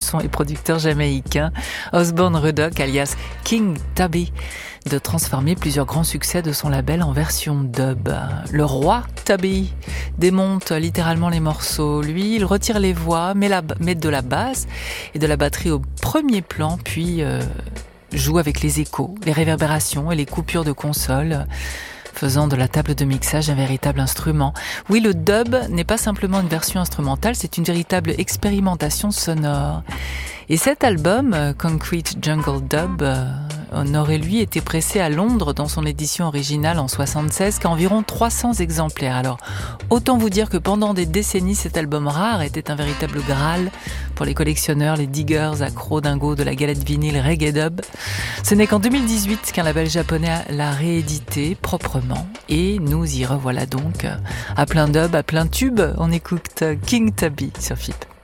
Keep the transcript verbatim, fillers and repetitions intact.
son et producteur jamaïcain Osborne Rudock, alias King Tubby, de transformer plusieurs grands succès de son label en version dub. Le roi Tubby démonte littéralement les morceaux. Lui, il retire les voix, met, la, met de la basse et de la batterie au premier plan, puis euh, joue avec les échos, les réverbérations et les coupures de console, faisant de la table de mixage un véritable instrument. Oui, le dub n'est pas simplement une version instrumentale, c'est une véritable expérimentation sonore. Et cet album, Concrete Jungle Dub, n'aurait lui été pressé à Londres dans son édition originale en soixante-seize qu'à environ trois cents exemplaires. Alors, autant vous dire que pendant des décennies, cet album rare était un véritable graal pour les collectionneurs, les diggers, accros dingos de la galette vinyle Reggae Dub. Ce n'est qu'en deux mille dix-huit qu'un label japonais l'a réédité proprement et nous y revoilà donc à plein dub, à plein tube. On écoute King Tubby sur F I P.